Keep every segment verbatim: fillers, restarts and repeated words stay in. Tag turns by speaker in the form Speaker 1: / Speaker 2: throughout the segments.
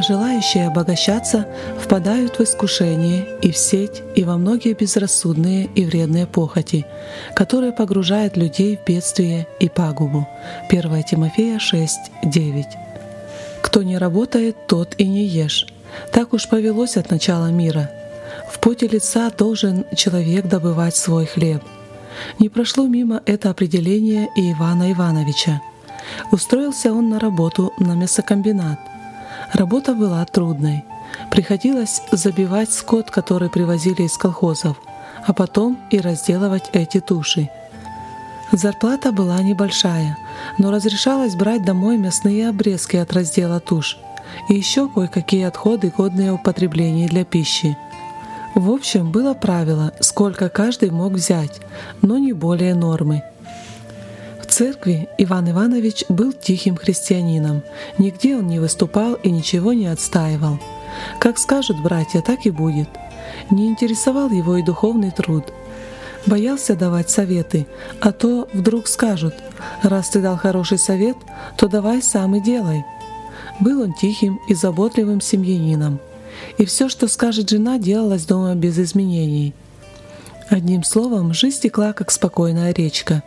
Speaker 1: желающие обогащаться впадают в искушение и в сеть, и во многие безрассудные и вредные похоти, которые погружают людей в бедствие и пагубу. первое Тимофея шесть девять. «Кто не работает, тот и не ешь. Так уж повелось от начала мира. В поте лица должен человек добывать свой хлеб». Не прошло мимо это определение и Ивана Ивановича. Устроился он на работу на мясокомбинат. Работа была трудной. Приходилось забивать скот, который привозили из колхозов, а потом и разделывать эти туши. Зарплата была небольшая, но разрешалось брать домой мясные обрезки от раздела туш и еще кое-какие отходы, годные в употреблении для пищи. В общем, было правило, сколько каждый мог взять, но не более нормы. В церкви Иван Иванович был тихим христианином. Нигде он не выступал и ничего не отстаивал. Как скажут братья, так и будет. Не интересовал его и духовный труд. Боялся давать советы, а то вдруг скажут: «Раз ты дал хороший совет, то давай сам и делай». Был он тихим и заботливым семьянином. И все, что скажет жена, делалось дома без изменений. Одним словом, жизнь текла, как спокойная речка.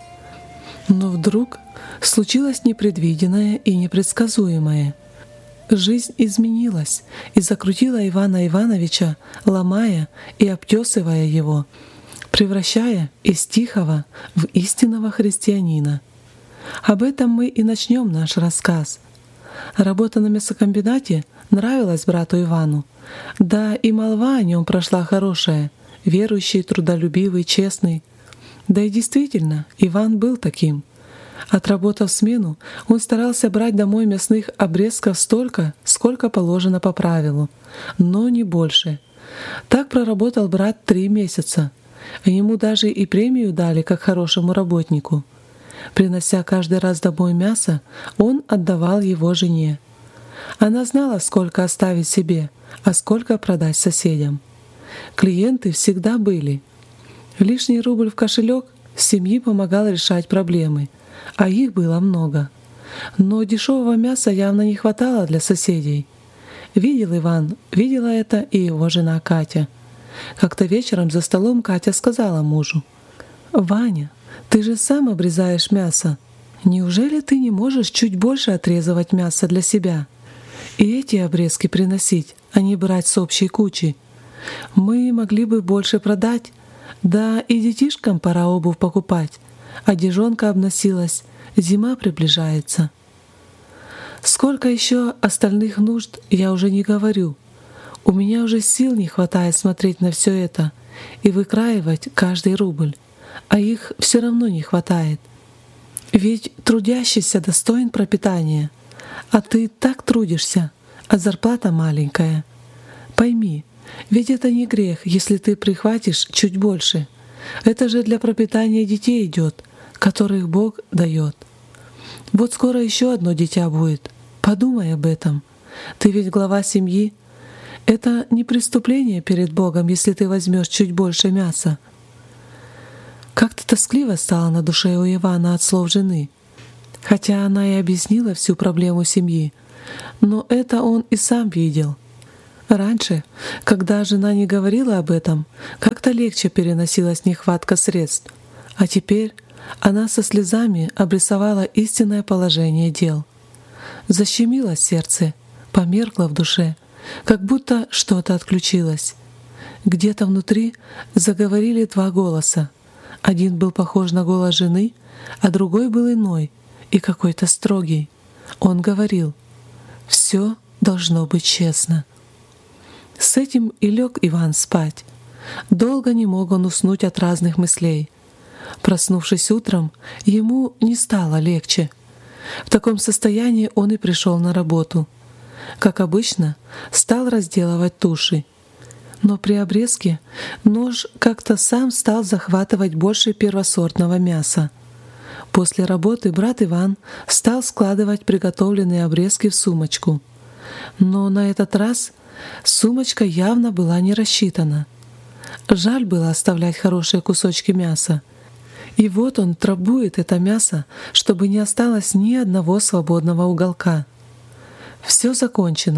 Speaker 1: Но вдруг случилось непредвиденное и непредсказуемое. Жизнь изменилась и закрутила Ивана Ивановича, ломая и обтесывая его, превращая из тихого в истинного христианина. Об этом мы и начнем наш рассказ. Работа на мясокомбинате нравилась брату Ивану. Да и молва о нем прошла хорошая, верующий, трудолюбивый, честный. Да и действительно, Иван был таким. Отработав смену, он старался брать домой мясных обрезков столько, сколько положено по правилу, но не больше. Так проработал брат три месяца. Ему даже и премию дали, как хорошему работнику. Принося каждый раз домой мясо, он отдавал его жене. Она знала, сколько оставить себе, а сколько продать соседям. Клиенты всегда были. Лишний рубль в кошелек семьи помогал решать проблемы, а их было много. Но дешевого мяса явно не хватало для соседей. Видел Иван, видела это и его жена Катя. Как-то вечером за столом Катя сказала мужу: «Ваня, ты же сам обрезаешь мясо. Неужели ты не можешь чуть больше отрезывать мясо для себя? И эти обрезки приносить, а не брать с общей кучи. Мы могли бы больше продать. Да и детишкам пора обувь покупать. Одежонка обносилась, зима приближается. Сколько еще остальных нужд, я уже не говорю. У меня уже сил не хватает смотреть на все это и выкраивать каждый рубль, а их все равно не хватает. Ведь трудящийся достоин пропитания, а ты так трудишься, а зарплата маленькая. Пойми, ведь это не грех, если ты прихватишь чуть больше. Это же для пропитания детей идет, которых Бог дает. Вот скоро еще одно дитя будет. Подумай об этом. Ты ведь глава семьи. Это не преступление перед Богом, если ты возьмешь чуть больше мяса». Как-то тоскливо стало на душе у Ивана от слов жены. Хотя она и объяснила всю проблему семьи, но это он и сам видел. Раньше, когда жена не говорила об этом, как-то легче переносилась нехватка средств, а теперь она со слезами обрисовала истинное положение дел. Защемило сердце, померкло в душе, как будто что-то отключилось. Где-то внутри заговорили два голоса. Один был похож на голос жены, а другой был иной и какой-то строгий. Он говорил: «Все должно быть честно». С этим и лег Иван спать. Долго не мог он уснуть от разных мыслей. Проснувшись утром, ему не стало легче. В таком состоянии он и пришел на работу. Как обычно, стал разделывать туши. Но при обрезке нож как-то сам стал захватывать больше первосортного мяса. После работы брат Иван стал складывать приготовленные обрезки в сумочку. Но на этот раз сумочка явно была не рассчитана. Жаль было оставлять хорошие кусочки мяса. И вот он трамбует это мясо, чтобы не осталось ни одного свободного уголка. Все закончено.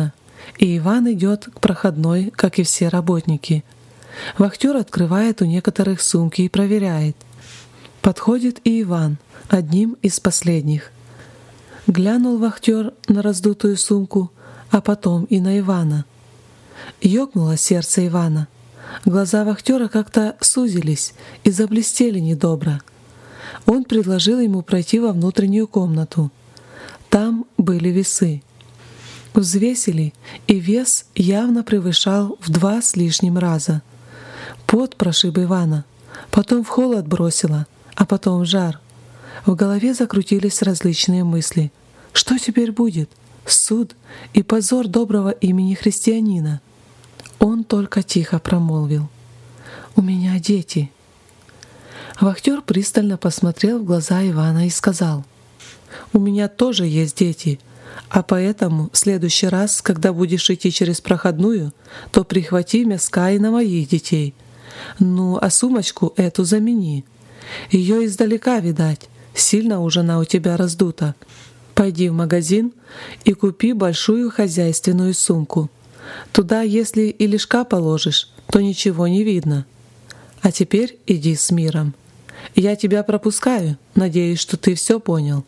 Speaker 1: и Иван идет к проходной, как и все работники. Вахтер открывает у некоторых сумки и проверяет. Подходит и Иван, одним из последних. Глянул вахтер на раздутую сумку, а потом и на Ивана. Ёкнуло сердце Ивана. Глаза вахтера как-то сузились и заблестели недобро. Он предложил ему пройти во внутреннюю комнату. Там были весы. Взвесили, и вес явно превышал в два с лишним раза. Пот прошиб Ивана, потом в холод бросило, а потом в жар. В голове закрутились различные мысли. Что теперь будет? Суд и позор доброго имени христианина. Он только тихо промолвил: «У меня дети». Вахтер пристально посмотрел в глаза Ивана и сказал: «У меня тоже есть дети, а поэтому в следующий раз, когда будешь идти через проходную, то прихвати мяска и на моих детей. Ну, а сумочку эту замени. Ее издалека видать, сильно уж она у тебя раздута. Пойди в магазин и купи большую хозяйственную сумку. Туда, если и лишка положишь, то ничего не видно. А теперь иди с миром. Я тебя пропускаю, надеюсь, что ты все понял».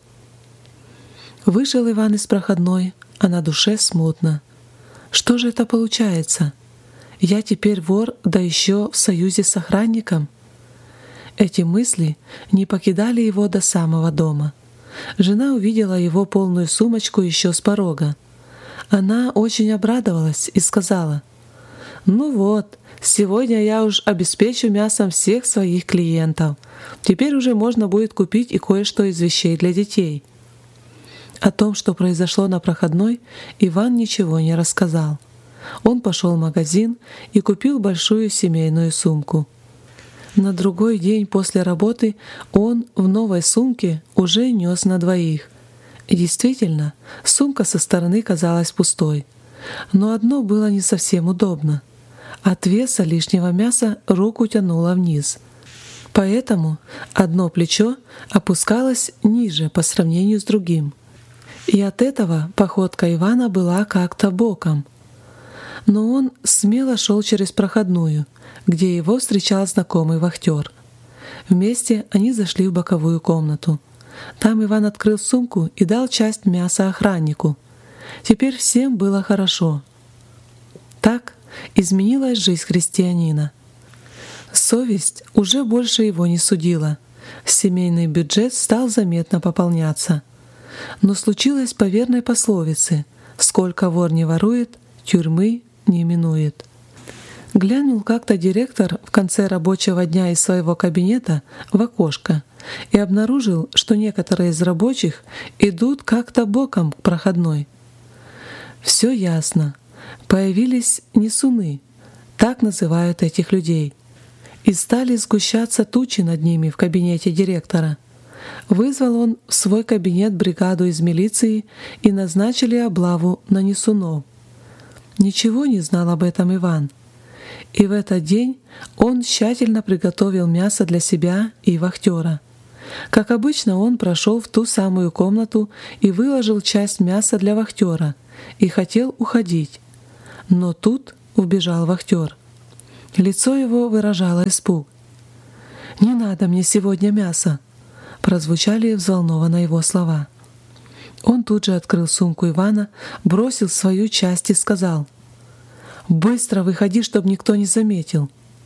Speaker 1: Вышел Иван из проходной, а на душе смутно. Что же это получается? Я теперь вор, да еще в союзе с охранником? Эти мысли не покидали его до самого дома. Жена увидела его полную сумочку еще с порога. Она очень обрадовалась и сказала: «Ну вот, сегодня я уж обеспечу мясом всех своих клиентов. Теперь уже можно будет купить и кое-что из вещей для детей». О том, что произошло на проходной, Иван ничего не рассказал. Он пошел в магазин и купил большую семейную сумку. На другой день после работы он в новой сумке уже нес на двоих. И действительно, сумка со стороны казалась пустой. Но одно было не совсем удобно. От веса лишнего мяса руку тянуло вниз. Поэтому одно плечо опускалось ниже по сравнению с другим. И от этого походка Ивана была как-то боком. Но он смело шел через проходную, где его встречал знакомый вахтер. Вместе они зашли в боковую комнату. Там Иван открыл сумку и дал часть мяса охраннику. Теперь всем было хорошо. Так изменилась жизнь христианина. Совесть уже больше его не судила. Семейный бюджет стал заметно пополняться. Но случилось по верной пословице: «Сколько вор не ворует, тюрьмы не минует». Глянул как-то директор в конце рабочего дня из своего кабинета в окошко и обнаружил, что некоторые из рабочих идут как-то боком к проходной. Все ясно. Появились несуны, так называют этих людей, и стали сгущаться тучи над ними в кабинете директора. Вызвал он в свой кабинет бригаду из милиции и назначили облаву на несунов. Ничего не знал об этом Иван. И в этот день он тщательно приготовил мясо для себя и вахтера. Как обычно, он прошел в ту самую комнату и выложил часть мяса для вахтера и хотел уходить. Но тут убежал вахтер. Лицо его выражало испуг. «Не надо мне сегодня мяса!» Прозвучали взволнованно его слова. Он тут же открыл сумку Ивана, бросил свою часть и сказал: «Быстро выходи, чтобы никто не заметил».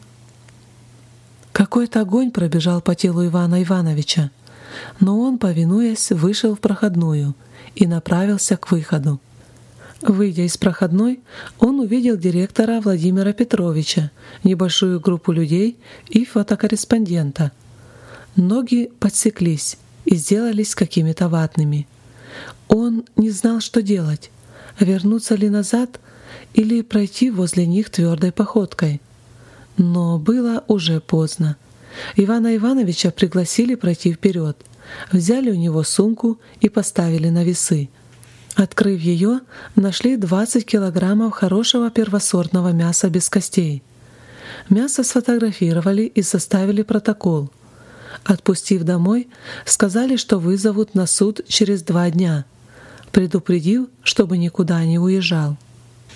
Speaker 1: Какой-то огонь пробежал по телу Ивана Ивановича, но он, повинуясь, вышел в проходную и направился к выходу. Выйдя из проходной, он увидел директора Владимира Петровича, небольшую группу людей и фотокорреспондента. Ноги подсеклись и сделались какими-то ватными. Он не знал, что делать, вернуться ли назад или пройти возле них твердой походкой. Но было уже поздно. Ивана Ивановича пригласили пройти вперед, взяли у него сумку и поставили на весы. Открыв ее, нашли двадцать килограммов хорошего первосортного мяса без костей. Мясо сфотографировали и составили протокол. Отпустив домой, сказали, что вызовут на суд через два дня, предупредив, чтобы никуда не уезжал.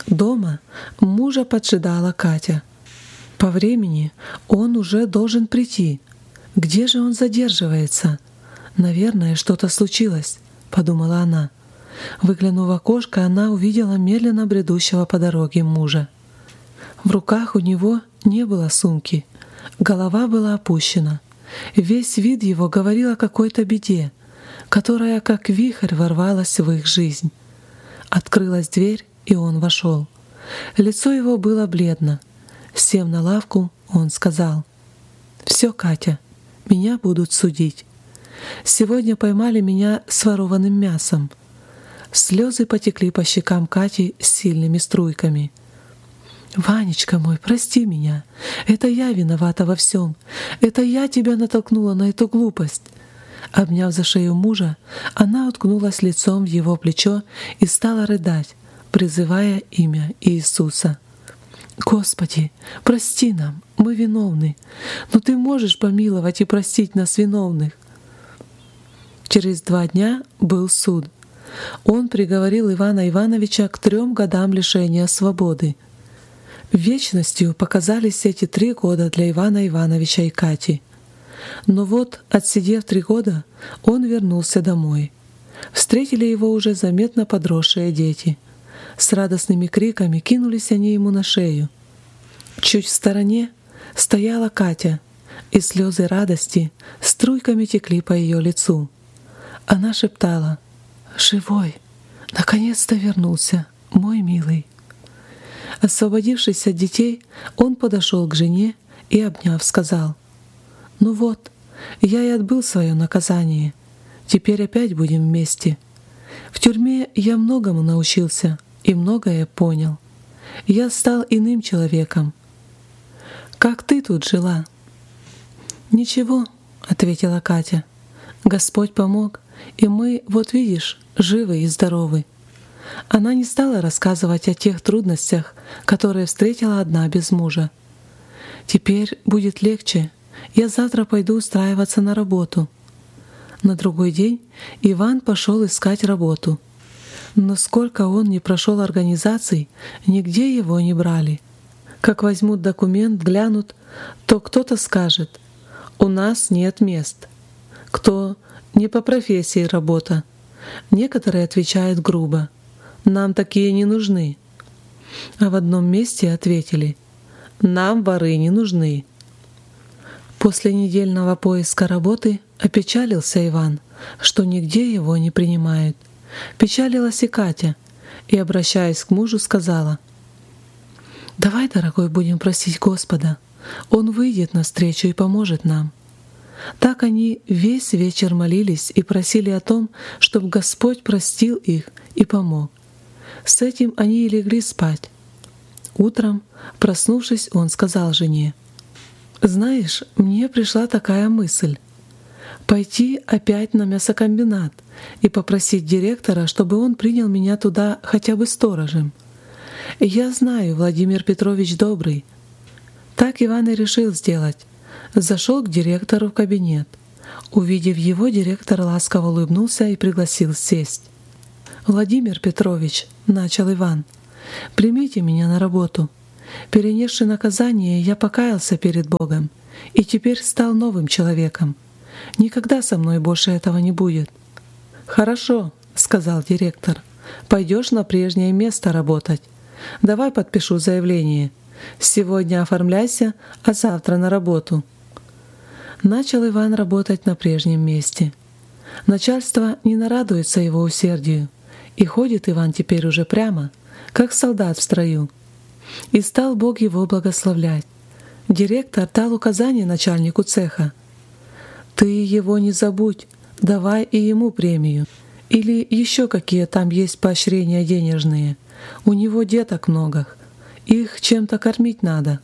Speaker 1: Дома мужа поджидала Катя. По времени он уже должен прийти. Где же он задерживается? Наверное, что-то случилось, подумала она. Выглянув в окошко, она увидела медленно бредущего по дороге мужа. В руках у него не было сумки, голова была опущена. Весь вид его говорил о какой-то беде, которая как вихрь ворвалась в их жизнь. Открылась дверь, и он вошел. Лицо его было бледно. Сев на лавку, он сказал: «Все, Катя, меня будут судить. Сегодня поймали меня с ворованным мясом». Слезы потекли по щекам Кати сильными струйками. «Ванечка мой, прости меня. Это я виновата во всем. Это я тебя натолкнула на эту глупость». Обняв за шею мужа, она уткнулась лицом в его плечо и стала рыдать, призывая имя Иисуса. «Господи, прости нам, мы виновны, но Ты можешь помиловать и простить нас виновных». Через два дня был суд. Он приговорил Ивана Ивановича к трем годам лишения свободы. Вечностью показались эти три года для Ивана Ивановича и Кати. Но вот, отсидев три года, он вернулся домой. Встретили его уже заметно подросшие дети. С радостными криками кинулись они ему на шею. Чуть в стороне стояла Катя, и слезы радости струйками текли по ее лицу. Она шептала: «Живой! Наконец-то вернулся, мой милый!» Освободившись от детей, он подошел к жене и, обняв, сказал: «Ну вот, я и отбыл свое наказание. Теперь опять будем вместе. В тюрьме я многому научился и многое понял. Я стал иным человеком. Как ты тут жила?» «Ничего», — ответила Катя. «Господь помог, и мы, вот видишь, живы и здоровы». Она не стала рассказывать о тех трудностях, которые встретила одна без мужа. «Теперь будет легче. Я завтра пойду устраиваться на работу». На другой день Иван пошел искать работу. Но сколько он не прошел организаций, нигде его не брали. Как возьмут документ, глянут, то кто-то скажет: «У нас нет мест». Кто «Не по профессии работа». Некоторые отвечают грубо: «Нам такие не нужны». А в одном месте ответили: «Нам воры не нужны». После недельного поиска работы опечалился Иван, что нигде его не принимают. Печалилась и Катя, и, обращаясь к мужу, сказала: «Давай, дорогой, будем просить Господа. Он выйдет навстречу и поможет нам». Так они весь вечер молились и просили о том, чтобы Господь простил их и помог. С этим они и легли спать. Утром, проснувшись, он сказал жене: «Знаешь, мне пришла такая мысль — пойти опять на мясокомбинат и попросить директора, чтобы он принял меня туда хотя бы сторожем. Я знаю, Владимир Петрович добрый». Так Иван и решил сделать. Зашел к директору в кабинет. Увидев его, директор ласково улыбнулся и пригласил сесть. «Владимир Петрович», — начал Иван, — «примите меня на работу. Перенесши наказание, я покаялся перед Богом и теперь стал новым человеком. Никогда со мной больше этого не будет». «Хорошо», — сказал директор, — «пойдешь на прежнее место работать. Давай подпишу заявление. Сегодня оформляйся, а завтра на работу». Начал Иван работать на прежнем месте. Начальство не нарадуется его усердию, и ходит Иван теперь уже прямо, как солдат в строю. И стал Бог его благословлять. Директор дал указание начальнику цеха: «Ты его не забудь, давай и ему премию. Или еще какие там есть поощрения денежные. У него деток много, их чем-то кормить надо».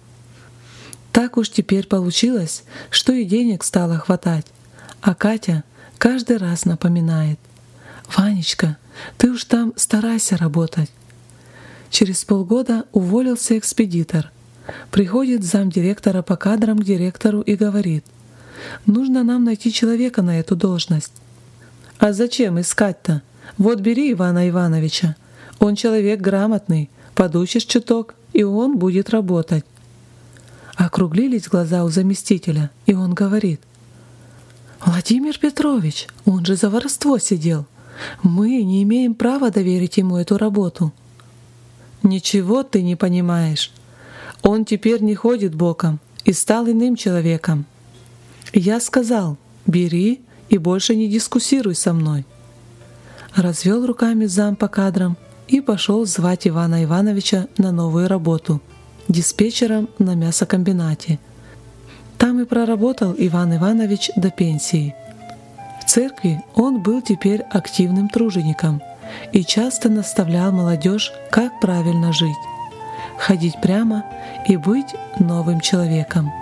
Speaker 1: Так уж теперь получилось, что и денег стало хватать, а Катя каждый раз напоминает: «Ванечка, ты уж там старайся работать». Через полгода уволился экспедитор. Приходит замдиректора по кадрам к директору и говорит: «Нужно нам найти человека на эту должность». «А зачем искать-то? Вот бери Ивана Ивановича. Он человек грамотный, Подучишь чуток, и он будет работать». Округлились глаза у заместителя, и он говорит: «Владимир Петрович, он же за воровство сидел. Мы не имеем права доверить ему эту работу». «Ничего ты не понимаешь. Он теперь не ходит боком и стал иным человеком. Я сказал: бери и больше не дискуссируй со мной». Развел руками зам по кадрам и пошел звать Ивана Ивановича на новую работу диспетчером на мясокомбинате. Там и проработал Иван Иванович до пенсии. В церкви он был теперь активным тружеником и часто наставлял молодежь, как правильно жить, ходить прямо и быть новым человеком.